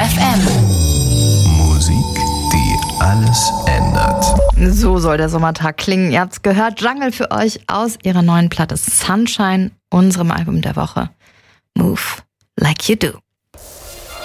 FM. Musik, die alles ändert. So soll der Sommertag klingen. Ihr habt's gehört. Jungle für euch aus ihrer neuen Platte Sunshine, unserem Album der Woche. Move like you do.